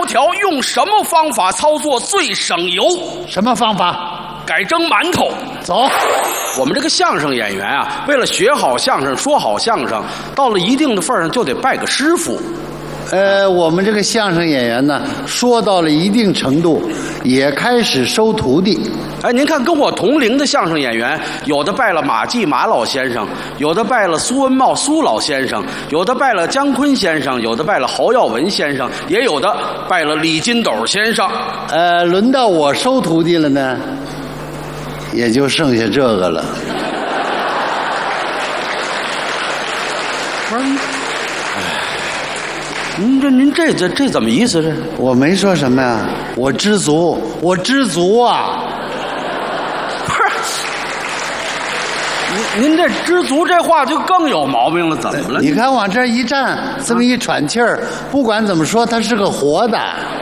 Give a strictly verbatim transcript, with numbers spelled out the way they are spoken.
条，用什么方法操作最省油？ 什么方法？ 改蒸馒头。 走。 我们这个相声演员啊，为了学好相声、说好相声，到了一定的份上就得拜个师傅。 呃，我们这个相声演员呢，说到了一定程度，也开始收徒弟。 哎，您看跟我同龄的相声演员，有的拜了马季马老先生，有的拜了苏文茂苏老先生，有的拜了姜昆先生，有的拜了侯耀文先生，也有的拜了李金斗先生。 呃，轮到我收徒弟了呢，也就剩下这个了。 不是，您这您这这这怎么意思是？ 我没说什么呀，我知足，我知足啊。 不是，您您这知足这话就更有毛病了，怎么了？ 你看往这一站，这么一喘气儿，不管怎么说，他是个活的。